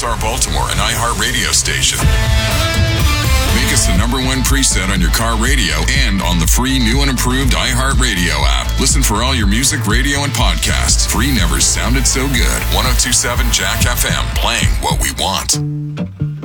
KSR Baltimore, an iHeart radio station. Make us the #1 preset on your car radio and on the free new and improved iHeart Radio app. Listen for all your music, radio, and podcasts. Free never sounded so good. 102.7 Jack FM, playing what we want.